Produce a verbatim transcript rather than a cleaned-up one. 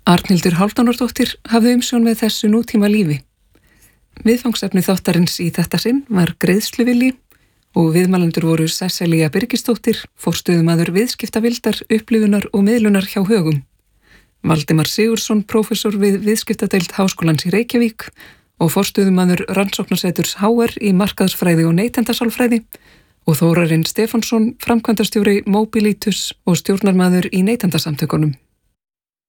Arnhildur Hálfdánardóttir hafði umsjón með þessu nútíma lífi. Viðfangsefni þáttarins í þetta sinn var greiðsluvilji og viðmælendur voru Sesselía Birgisdóttir, forstöðumaður viðskiptavildar, upplifunar og miðlunar hjá Högum, Valdimar Sigurðsson, prófessor við viðskiptadeild Háskólans í Reykjavík og forstöðumaður rannsóknarseturs H R í markaðsfræði og neytendasálfræði og Þórarinn Stefánsson, framkvæmdastjóri Mobilitus og stjórnarmaður í neytendasamtökunum.